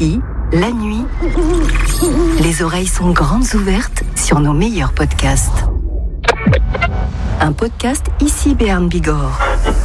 Ici, la nuit, les oreilles sont grandes ouvertes sur nos meilleurs podcasts. Un podcast Ici Béarn Bigorre.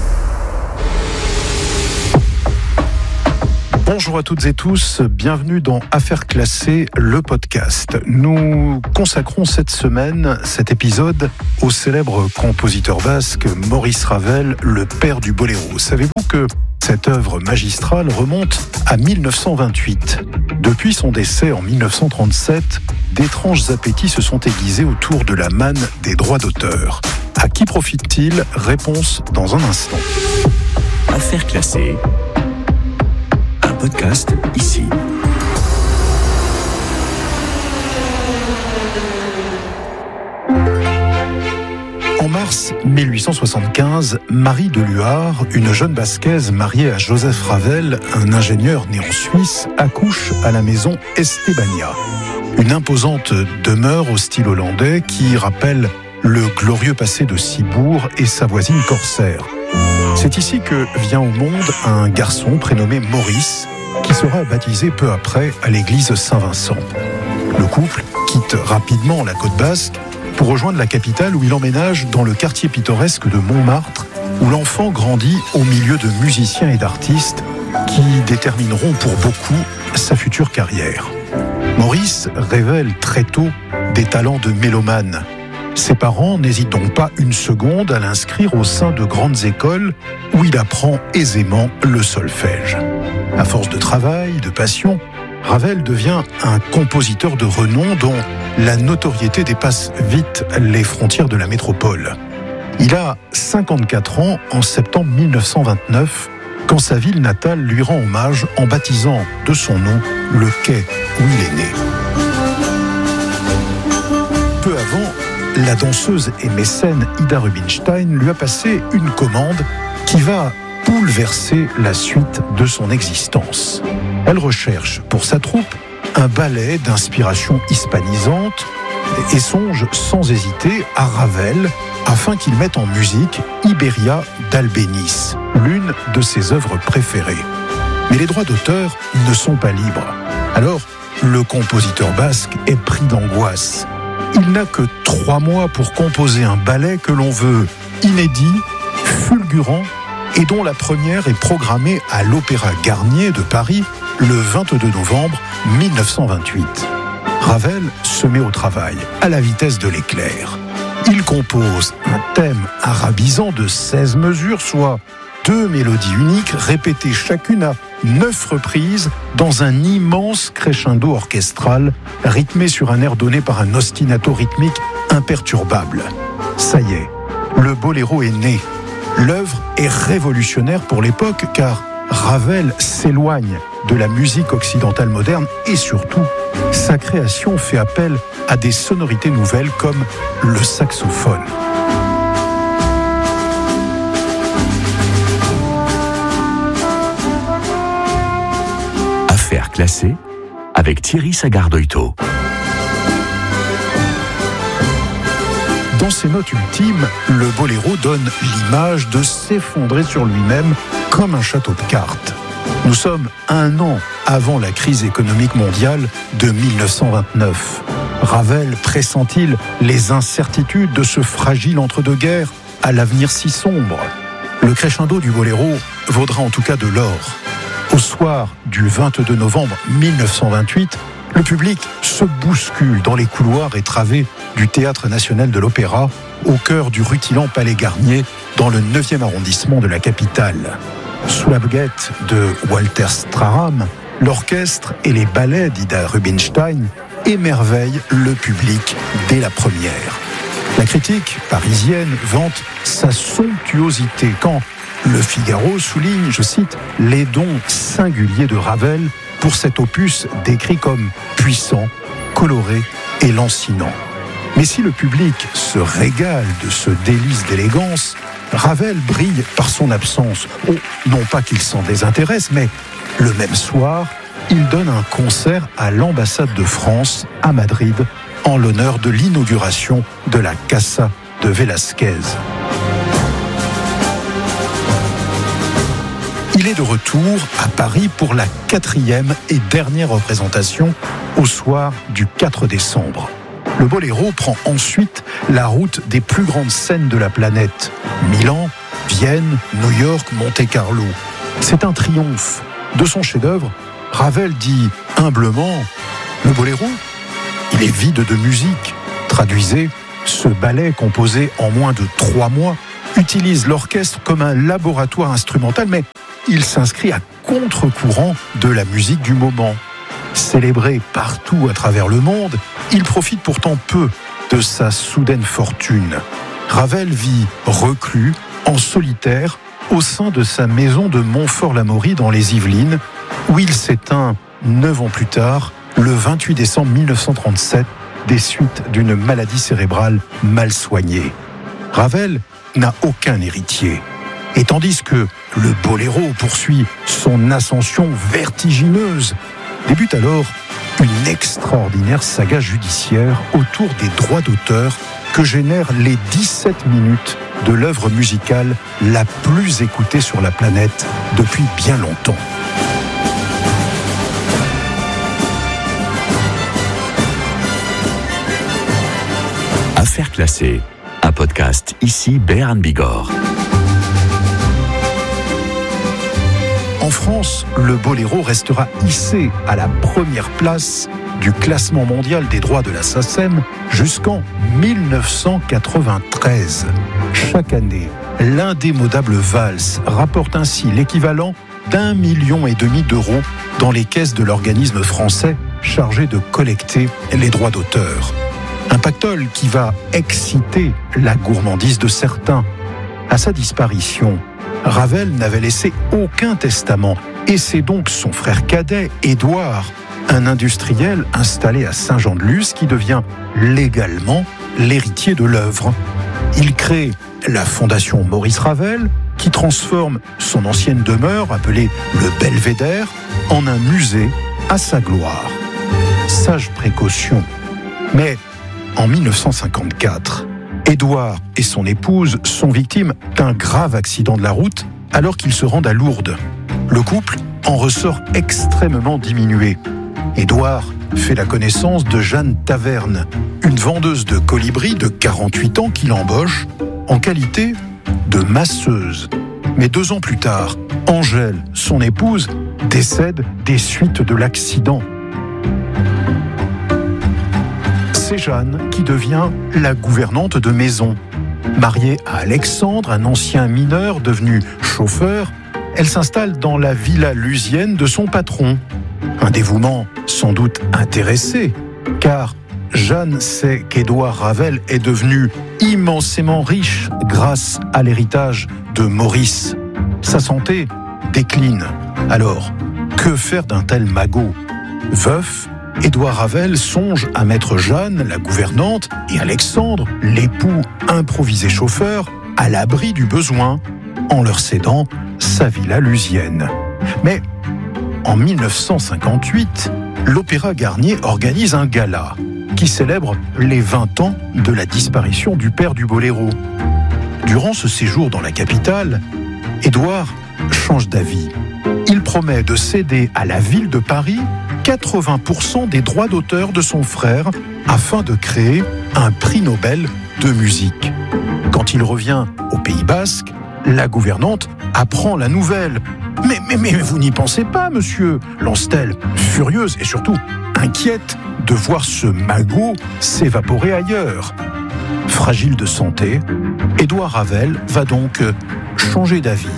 Bonjour à toutes et tous, bienvenue dans Affaires classées, le podcast. Nous consacrons cette semaine, cet épisode, au célèbre compositeur basque Maurice Ravel, le père du boléro. Savez-vous que cette œuvre magistrale remonte à 1928. Depuis son décès en 1937, d'étranges appétits se sont aiguisés autour de la manne des droits d'auteur. À qui profite-t-il ? Réponse dans un instant. Affaires classées. Un podcast ici. En mars 1875, Marie de Luard, une jeune basquaise mariée à Joseph Ravel, un ingénieur né en Suisse, accouche à la maison Estebania. Une imposante demeure au style hollandais qui rappelle le glorieux passé de Cibourg et sa voisine Corsaire. C'est ici que vient au monde un garçon prénommé Maurice, qui sera baptisé peu après à l'église Saint-Vincent. Le couple quitte rapidement la côte basque pour rejoindre la capitale où il emménage dans le quartier pittoresque de Montmartre, où l'enfant grandit au milieu de musiciens et d'artistes qui détermineront pour beaucoup sa future carrière. Maurice révèle très tôt des talents de mélomane. Ses parents n'hésitent donc pas une seconde à l'inscrire au sein de grandes écoles où il apprend aisément le solfège. À force de travail, de passion, Ravel devient un compositeur de renom dont la notoriété dépasse vite les frontières de la métropole. Il a 54 ans en septembre 1929, quand sa ville natale lui rend hommage en baptisant de son nom le quai où il est né. Peu avant, la danseuse et mécène Ida Rubinstein lui a passé une commande qui va bouleverser la suite de son existence. Elle recherche pour sa troupe un ballet d'inspiration hispanisante et songe sans hésiter à Ravel afin qu'il mette en musique Iberia d'Albéniz, l'une de ses œuvres préférées. Mais les droits d'auteur ne sont pas libres. Alors, le compositeur basque est pris d'angoisse. Il n'a que 3 mois pour composer un ballet que l'on veut inédit, fulgurant, et dont la première est programmée à l'Opéra Garnier de Paris le 22 novembre 1928. Ravel se met au travail, à la vitesse de l'éclair. Il compose un thème arabisant de 16 mesures, soit 2 mélodies uniques répétées chacune à 9 reprises dans un immense crescendo orchestral rythmé sur un air donné par un ostinato rythmique imperturbable. Ça y est, le boléro est né. L'œuvre est révolutionnaire pour l'époque car Ravel s'éloigne de la musique occidentale moderne et surtout, sa création fait appel à des sonorités nouvelles comme le saxophone. Affaires classées avec Thierry Sagardoito. Dans ses notes ultimes, le boléro donne l'image de s'effondrer sur lui-même comme un château de cartes. Nous sommes 1 an avant la crise économique mondiale de 1929. Ravel pressent-il les incertitudes de ce fragile entre-deux-guerres à l'avenir si sombre ? Le crescendo du boléro vaudra en tout cas de l'or. Au soir du 22 novembre 1928, le public se bouscule dans les couloirs et travées du Théâtre national de l'Opéra, au cœur du rutilant Palais Garnier, dans le 9e arrondissement de la capitale. Sous la baguette de Walter Straham, l'orchestre et les ballets d'Ida Rubinstein émerveillent le public dès la première. La critique parisienne vante sa somptuosité quand Le Figaro souligne, je cite, « les dons singuliers de Ravel pour cet opus décrit comme puissant, coloré et lancinant ». Mais si le public se régale de ce délice d'élégance, Ravel brille par son absence. Oh, non pas qu'il s'en désintéresse, mais le même soir, il donne un concert à l'ambassade de France à Madrid en l'honneur de l'inauguration de la Casa de Velázquez. Il est de retour à Paris pour la 4e et dernière représentation au soir du 4 décembre. Le Boléro prend ensuite la route des plus grandes scènes de la planète. Milan, Vienne, New York, Monte-Carlo. C'est un triomphe. De son chef-d'œuvre, Ravel dit humblement « Le Boléro, il est vide de musique. » Traduisez, ce ballet composé en moins de 3 mois utilise l'orchestre comme un laboratoire instrumental, mais il s'inscrit à contre-courant de la musique du moment. Célébré partout à travers le monde, il profite pourtant peu de sa soudaine fortune. Ravel vit reclus, en solitaire, au sein de sa maison de Montfort-l'Amaury dans les Yvelines, où il s'éteint 9 ans plus tard, le 28 décembre 1937, des suites d'une maladie cérébrale mal soignée. Ravel n'a aucun héritier. Et tandis que le Boléro poursuit son ascension vertigineuse, débute alors une extraordinaire saga judiciaire autour des droits d'auteur que génèrent les 17 minutes de l'œuvre musicale la plus écoutée sur la planète depuis bien longtemps. Affaires classées, un podcast ici Béarn Bigorre. En France, le Boléro restera hissé à la première place du classement mondial des droits de la SACEM jusqu'en 1993. Chaque année, l'indémodable valse rapporte ainsi l'équivalent d'1,5 million d'euros dans les caisses de l'organisme français chargé de collecter les droits d'auteur. Un pactole qui va exciter la gourmandise de certains. À sa disparition, Ravel n'avait laissé aucun testament et c'est donc son frère cadet, Édouard, un industriel installé à Saint-Jean-de-Luz qui devient légalement l'héritier de l'œuvre. Il crée la Fondation Maurice Ravel qui transforme son ancienne demeure appelée le Belvédère en un musée à sa gloire. Sage précaution. Mais en 1954, Édouard et son épouse sont victimes d'un grave accident de la route alors qu'ils se rendent à Lourdes. Le couple en ressort extrêmement diminué. Édouard fait la connaissance de Jeanne Taverne, une vendeuse de colibris de 48 ans qu'il embauche en qualité de masseuse. Mais 2 ans plus tard, Angèle, son épouse, décède des suites de l'accident. C'est Jeanne qui devient la gouvernante de maison. Mariée à Alexandre, un ancien mineur devenu chauffeur, elle s'installe dans la villa lusienne de son patron. Un dévouement sans doute intéressé, car Jeanne sait qu'Édouard Ravel est devenu immensément riche grâce à l'héritage de Maurice. Sa santé décline. Alors, que faire d'un tel magot ? Veuf, Édouard Ravel songe à mettre Jeanne, la gouvernante, et Alexandre, l'époux improvisé chauffeur, à l'abri du besoin, en leur cédant sa villa lusienne. Mais en 1958, l'Opéra Garnier organise un gala qui célèbre les 20 ans de la disparition du père du Boléro. Durant ce séjour dans la capitale, Édouard change d'avis. Il promet de céder à la ville de Paris 80% des droits d'auteur de son frère afin de créer un prix Nobel de musique. Quand il revient au Pays Basque, la gouvernante apprend la nouvelle. Mais vous n'y pensez pas, monsieur, lance-t-elle, furieuse et surtout inquiète de voir ce magot s'évaporer ailleurs. Fragile de santé, Édouard Ravel va donc changer d'avis.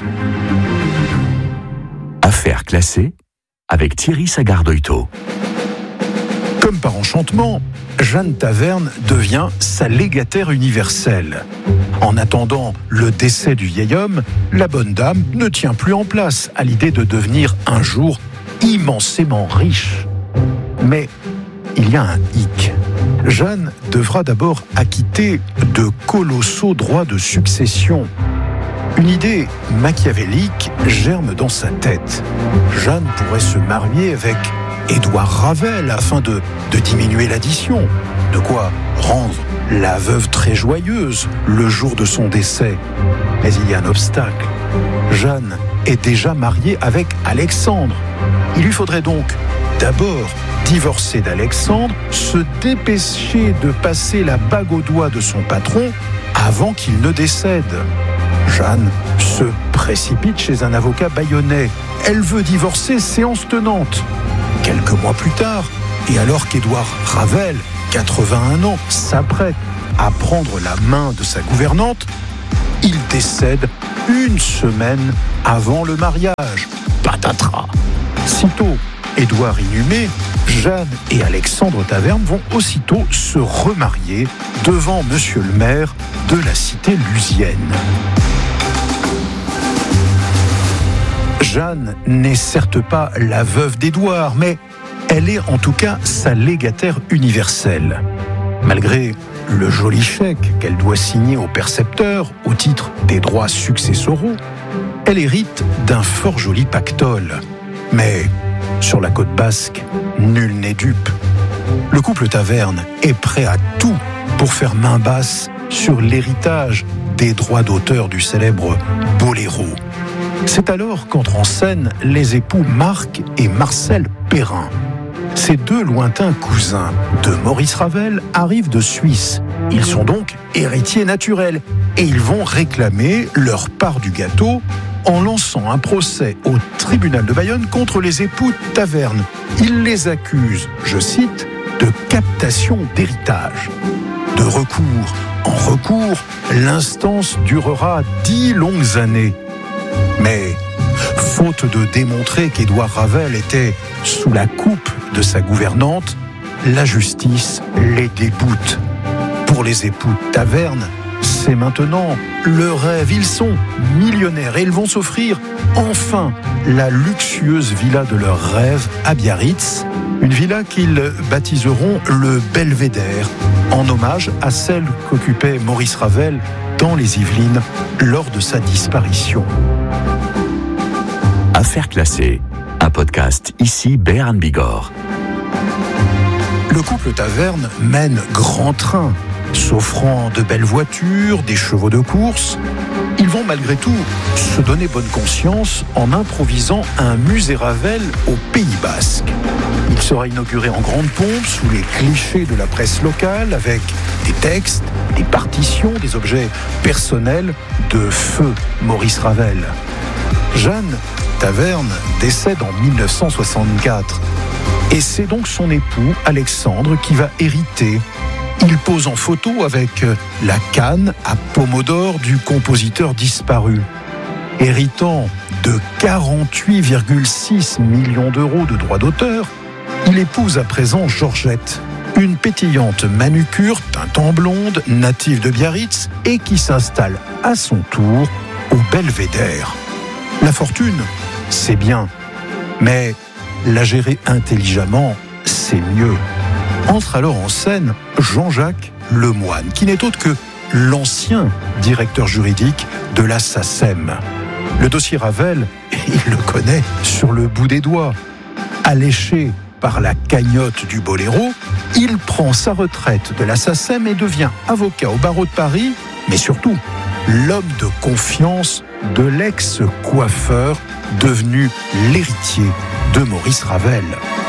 Affaires classées avec Thierry Sagardoito. Comme par enchantement, Jeanne Taverne devient sa légataire universelle. En attendant le décès du vieil homme, la bonne dame ne tient plus en place à l'idée de devenir un jour immensément riche. Mais il y a un hic. Jeanne devra d'abord acquitter de colossaux droits de succession. Une idée machiavélique germe dans sa tête. Jeanne pourrait se marier avec Édouard Ravel afin de diminuer l'addition. De quoi rendre la veuve très joyeuse le jour de son décès. Mais il y a un obstacle. Jeanne est déjà marié avec Alexandre. Il lui faudrait donc d'abord divorcer d'Alexandre, se dépêcher de passer la bague au doigt de son patron avant qu'il ne décède. Jeanne se précipite chez un avocat bayonnais. Elle veut divorcer séance tenante. Quelques mois plus tard, et alors qu'Édouard Ravel, 81 ans, s'apprête à prendre la main de sa gouvernante, il décède une semaine avant le mariage. Patatras. Sitôt Édouard inhumé, Jeanne et Alexandre Taverne vont aussitôt se remarier devant monsieur le maire de la cité lusienne. Jeanne n'est certes pas la veuve d'Édouard, mais elle est en tout cas sa légataire universelle. Malgré le joli chèque qu'elle doit signer au percepteur au titre des droits successoraux, elle hérite d'un fort joli pactole. Mais sur la côte basque, nul n'est dupe. Le couple Taverne est prêt à tout pour faire main basse sur l'héritage des droits d'auteur du célèbre Boléro. C'est alors qu'entrent en scène les époux Marc et Marcel Perrin. Ces deux lointains cousins de Maurice Ravel arrivent de Suisse. Ils sont donc héritiers naturels et ils vont réclamer leur part du gâteau en lançant un procès au tribunal de Bayonne contre les époux Taverne. Ils les accusent, je cite, de captation d'héritage. De recours en recours, l'instance durera 10 longues années. Mais, faute de démontrer qu'Édouard Ravel était sous la coupe de sa gouvernante, la justice les déboute. Pour les époux Taverne, c'est maintenant le rêve. Ils sont millionnaires et ils vont s'offrir enfin la luxueuse villa de leur rêve à Biarritz, une villa qu'ils baptiseront le Belvédère, en hommage à celle qu'occupait Maurice Ravel dans les Yvelines lors de sa disparition. Affaires classées, un podcast ici Béarn Bigorre. Le couple Taverne mène grand train, s'offrant de belles voitures, des chevaux de course. Ils vont malgré tout se donner bonne conscience en improvisant un musée Ravel au Pays Basque. Il sera inauguré en grande pompe sous les clichés de la presse locale avec des textes, des partitions, des objets personnels de feu Maurice Ravel. Jeanne Taverne décède en 1964 et c'est donc son époux Alexandre qui va hériter. Il pose en photo avec la canne à pommeau d'or du compositeur disparu. Héritant de 48,6 millions d'euros de droits d'auteur, il épouse à présent Georgette, une pétillante manucure teinte en blonde, native de Biarritz et qui s'installe à son tour au Belvédère. La fortune, c'est bien, mais la gérer intelligemment, c'est mieux. Entre alors en scène Jean-Jacques Lemoine, qui n'est autre que l'ancien directeur juridique de la SACEM. Le dossier Ravel, il le connaît sur le bout des doigts. Alléché par la cagnotte du Boléro, il prend sa retraite de la SACEM et devient avocat au barreau de Paris, mais surtout l'homme de confiance de l'ex-coiffeur devenu l'héritier de Maurice Ravel.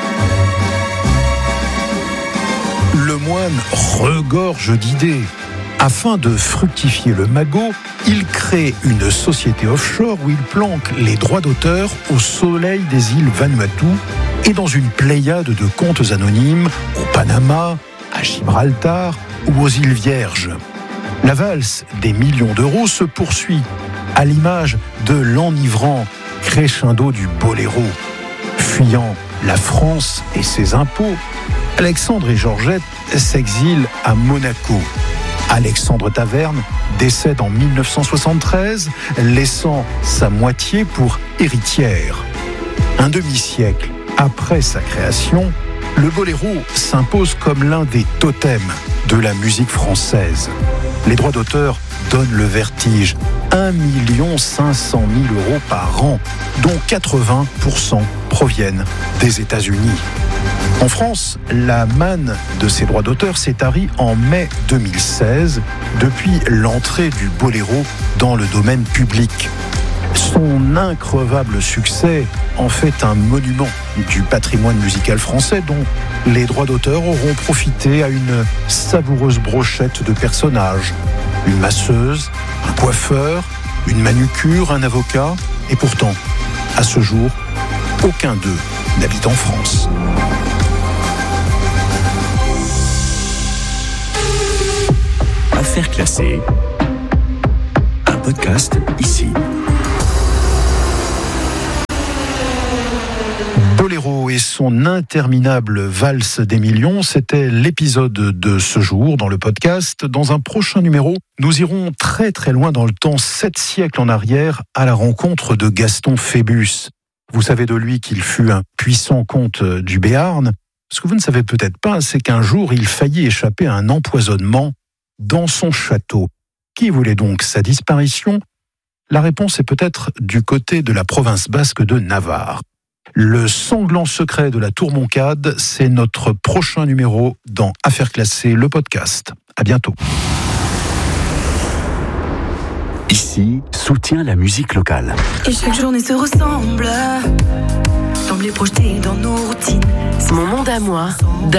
Lemoine regorge d'idées. Afin de fructifier le magot, il crée une société offshore où il planque les droits d'auteur au soleil des îles Vanuatu et dans une pléiade de comptes anonymes au Panama, à Gibraltar ou aux îles Vierges. La valse des millions d'euros se poursuit à l'image de l'enivrant crescendo du Boléro. Fuyant la France et ses impôts, Alexandre et Georgette s'exilent à Monaco. Alexandre Taverne décède en 1973, laissant sa moitié pour héritière. Un demi-siècle après sa création, le boléro s'impose comme l'un des totems de la musique française. Les droits d'auteur donnent le vertige, 1 500 000 € par an, dont 80% proviennent des États-Unis. En France, la manne de ces droits d'auteur s'est tarie en mai 2016, depuis l'entrée du boléro dans le domaine public. Son increvable succès en fait un monument du patrimoine musical français dont les droits d'auteur auront profité à une savoureuse brochette de personnages. Une masseuse, un coiffeur, une manucure, un avocat. Et pourtant, à ce jour, aucun d'eux n'habite en France. Affaires classées. Un podcast ici. Boléro et son interminable valse des millions, c'était l'épisode de ce jour dans le podcast. Dans un prochain numéro, nous irons très très loin dans le temps, 7 siècles en arrière, à la rencontre de Gaston Phébus. Vous savez de lui qu'il fut un puissant comte du Béarn. Ce que vous ne savez peut-être pas, c'est qu'un jour, il faillit échapper à un empoisonnement dans son château. Qui voulait donc sa disparition ? La réponse est peut-être du côté de la province basque de Navarre. Le sanglant secret de la Tour Moncade, c'est notre prochain numéro dans Affaires classées, le podcast. À bientôt. Ici, soutient la musique locale. Et chaque journée se ressemble, semble les projeter dans nos routines. Mon monde à moi,